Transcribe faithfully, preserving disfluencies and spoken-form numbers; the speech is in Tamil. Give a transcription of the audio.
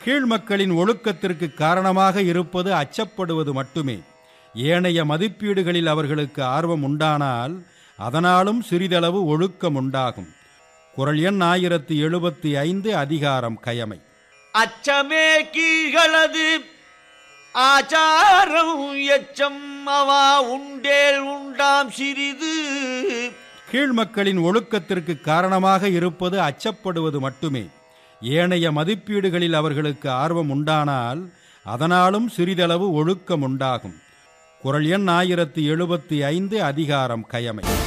கீழ்மக்களின் ஒழுக்கத்திற்கு காரணமாக இருப்பது அச்சப்படுவது மட்டுமே. ஏனைய மதிப்பீடுகளில் அவர்களுக்கு ஆர்வம் உண்டானால் அதனாலும் சிறிதளவு ஒழுக்கம் உண்டாகும். குறள் எண் ஆயிரத்தி எழுபத்தி ஐந்து, அதிகாரம் கயமை. அச்சமே கீழ்களது ஆச்சாரம் எச்சம் அவா உண்டேல் உண்டாம் சிறிது. கீழ்மக்களின் ஒழுக்கத்திற்கு காரணமாக இருப்பது அச்சப்படுவது மட்டுமே. ஏனைய மதிப்பீடுகளில் அவர்களுக்கு ஆர்வம் உண்டானால் அதனாலும் சிறிதளவு ஒழுக்கம் உண்டாகும். குறள் எண் ஆயிரத்தி எழுபத்தி ஐந்து, அதிகாரம் கயமை.